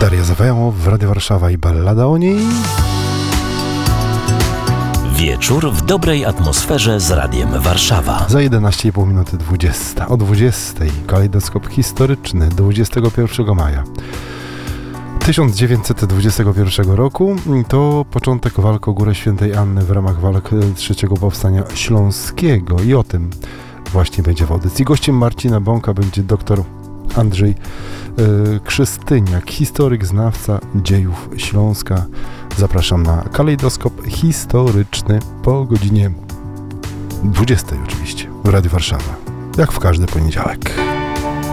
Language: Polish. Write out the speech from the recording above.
Daria Zawiało w Radiu Warszawa i ballada o niej. Wieczór w dobrej atmosferze z Radiem Warszawa. Za 11,5 minuty 20. O 20. Kalejdoskop historyczny 21 maja 1921 roku. To początek walk o Górę Świętej Anny w ramach walk III Powstania Śląskiego i o tym właśnie będzie w audycji. Gościem Marcina Bąka będzie dr Andrzej Krzystyniak, historyk, znawca dziejów Śląska. Zapraszam na kalejdoskop historyczny po godzinie 20 oczywiście w Radiu Warszawa, jak w każdy poniedziałek.